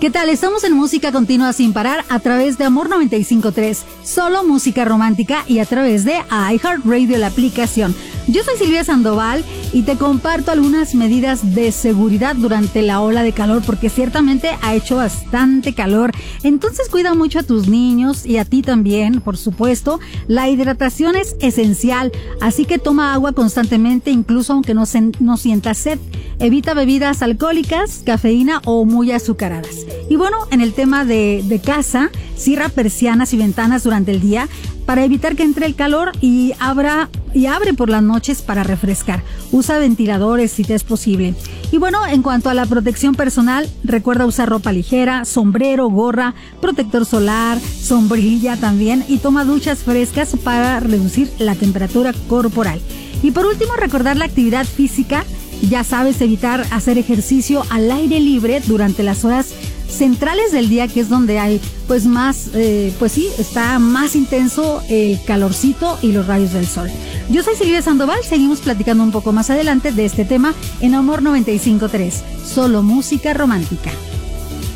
¿Qué tal? Estamos en Música Continua Sin Parar a través de Amor 95.3, solo música romántica y a través de iHeartRadio, la aplicación. Yo soy Silvia Sandoval y te comparto algunas medidas de seguridad durante la ola de calor porque ciertamente ha hecho bastante calor. Entonces cuida mucho a tus niños y a ti también, por supuesto. La hidratación es esencial, así que toma agua constantemente, incluso aunque no sientas sed. Evita bebidas alcohólicas, cafeína o muy azucaradas. Y bueno, en el tema de casa, cierra persianas y ventanas durante el día para evitar que entre el calor y abre por las noches para refrescar. Usa ventiladores si te es posible. Y bueno, en cuanto a la protección personal, recuerda usar ropa ligera, sombrero, gorra, protector solar, sombrilla también y toma duchas frescas para reducir la temperatura corporal. Y por último, recordar la actividad física. Ya sabes, evitar hacer ejercicio al aire libre durante las horas centrales del día, que es donde hay pues más, está más intenso el calorcito y los rayos del sol. Yo soy Silvia Sandoval, seguimos platicando un poco más adelante de este tema en Amor 95.3, solo música romántica.